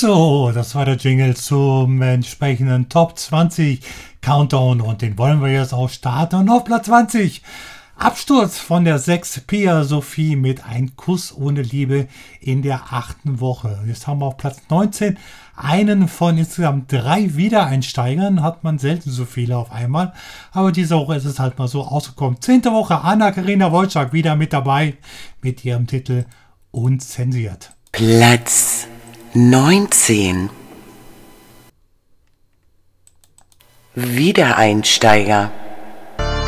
So, das war der Jingle zum entsprechenden Top 20 Countdown und den wollen wir jetzt auch starten. Und auf Platz 20 Absturz von der 6 Pia Sophie mit Ein Kuss ohne Liebe in der 8. Woche. Jetzt haben wir auf Platz 19 einen von insgesamt 3 Wiedereinsteigern. Hat man selten so viele auf einmal. Aber diese Woche ist es halt mal so ausgekommen. 10. Woche Anna-Karina Wojcik wieder mit dabei mit ihrem Titel Unzensiert. Platz 19. Wiedereinsteiger.